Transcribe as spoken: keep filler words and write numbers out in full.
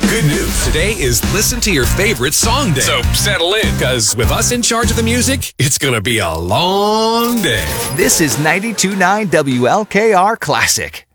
Good news. Today is Listen to Your Favorite Song Day. So settle in, because with us in charge of the music, it's going to be a long day. This is ninety-two point nine W L K R Classic.